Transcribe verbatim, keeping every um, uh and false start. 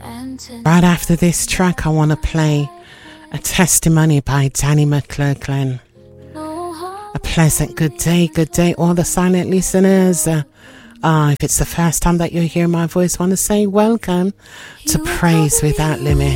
Right after this track, I want to play a testimony by Danny McLaughlin. A pleasant good day, good day, all the silent listeners. Uh, uh, if it's the first time that you hear my voice, I want to say welcome to Praise Without Limit.